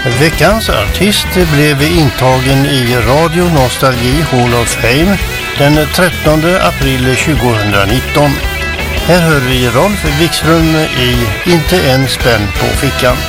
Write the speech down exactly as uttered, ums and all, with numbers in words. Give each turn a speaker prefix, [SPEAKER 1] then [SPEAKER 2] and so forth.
[SPEAKER 1] Veckans artist blev intagen i Radio Nostalgi Hall of Fame den trettonde april tjugonitton. Här hör vi Rolf Wikström i Inte en spänn på fickan.